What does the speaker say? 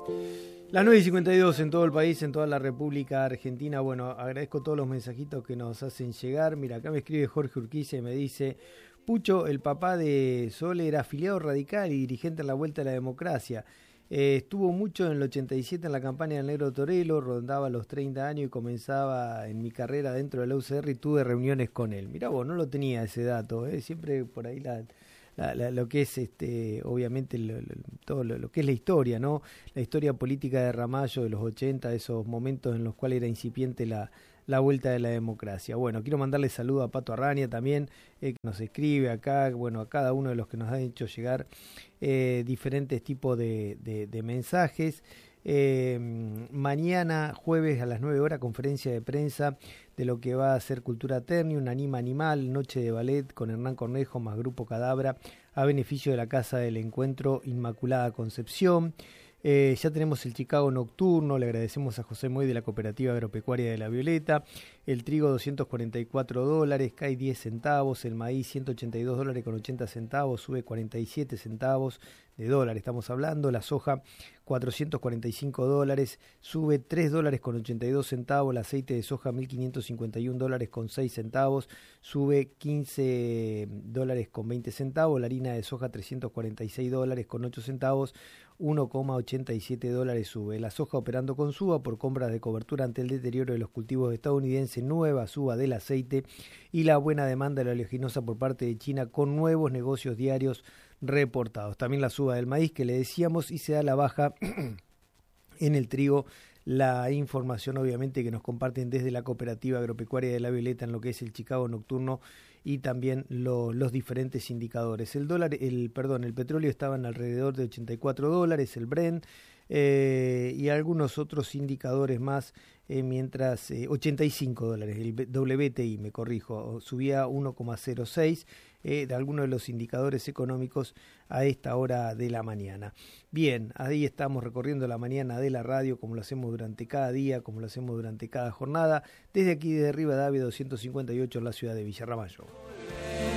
Las 9:52 en todo el país, en toda la República Argentina. Bueno, agradezco todos los mensajitos que nos hacen llegar. Mira, acá me escribe Jorge Urquiza y me dice: Pucho, el papá de Sole, era afiliado radical y dirigente en la Vuelta a la Democracia. Estuvo mucho en el 87 en la campaña del Negro Torello, rondaba los 30 años y comenzaba en mi carrera dentro de la UCR y tuve reuniones con él. Mirá vos, no lo tenía ese dato, siempre por ahí lo que es obviamente todo lo que es la historia, ¿no? La historia política de Ramallo de los 80, esos momentos en los cuales era incipiente la vuelta de la democracia. Bueno, quiero mandarle saludo a Pato Arraña también, que nos escribe acá, bueno, a cada uno de los que nos han hecho llegar diferentes tipos de mensajes. Mañana jueves a las 9 horas conferencia de prensa de lo que va a ser Cultura Ternium, Anima Animal, noche de ballet con Hernán Cornejo más Grupo Cadabra a beneficio de la Casa del Encuentro Inmaculada Concepción. Ya tenemos el Chicago Nocturno, le agradecemos a José Moy de la Cooperativa Agropecuaria de La Violeta. El trigo $244, cae 10 centavos, el maíz $182 con 80 centavos, sube 47 centavos de dólar, estamos hablando. La soja $445, sube $3 con 82 centavos, el aceite de soja $1.551 con 6 centavos, sube $15 con 20 centavos, la harina de soja $346 con 8 centavos, $1,87 sube. La soja operando con suba por compras de cobertura ante el deterioro de los cultivos estadounidenses, nueva suba del aceite y la buena demanda de la oleaginosa por parte de China con nuevos negocios diarios reportados. También la suba del maíz que le decíamos, y se da la baja en el trigo. La información obviamente que nos comparten desde la Cooperativa Agropecuaria de La Violeta en lo que es el Chicago Nocturno y también los diferentes indicadores. El petróleo estaba en alrededor de $84, el Brent, y algunos otros indicadores más, mientras $85, el WTI, me corrijo, subía 1,06 de algunos de los indicadores económicos a esta hora de la mañana. Bien, ahí estamos recorriendo la mañana de la radio, como lo hacemos durante cada día, como lo hacemos durante cada jornada, desde aquí de Rivadavia 258 en la ciudad de Villa Ramallo.